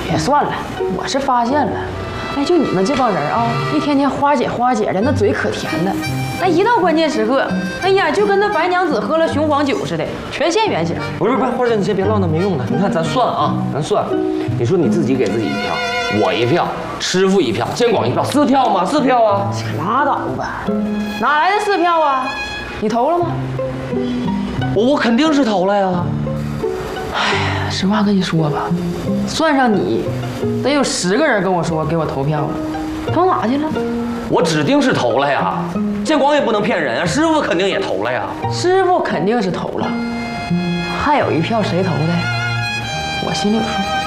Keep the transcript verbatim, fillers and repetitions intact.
别算了，我是发现了，哎，就你们这帮人啊，一天天花姐花姐的，那嘴可甜的，那一到关键时刻，哎呀，就跟那白娘子喝了雄黄酒似的，全现原形。 不是不是，花姐你先别唠那没用的，你看咱算啊，咱算，你说你自己给自己一票，我一票，师傅一票，监广一票，四票吗？四票啊！ 拉倒吧，哪来的四票啊？你投了吗？ 我我肯定是投了呀。 哎呀，实话跟你说吧，算上你，得有十个人跟我说给我投票了，投哪去了？ 我指定是投了呀，监广也不能骗人啊，师傅肯定也投了呀。 师傅肯定是投了，还有一票谁投的？我心里有数。